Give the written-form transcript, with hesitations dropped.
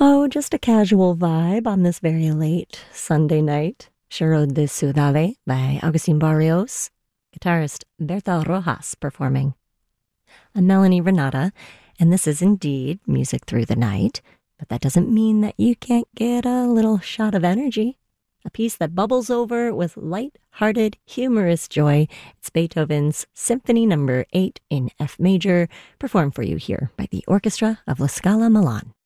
Oh, just a casual vibe on this very late Sunday night. Choro de Ciudad by Agustin Barrios, guitarist Berta Rojas performing. I'm Melanie Renata, and this is indeed Music Through the Night, but that doesn't mean that you can't get a little shot of energy. A piece that bubbles over with light-hearted, humorous joy. It's Beethoven's Symphony No. 8 in F major, performed for you here by the Orchestra of La Scala Milan.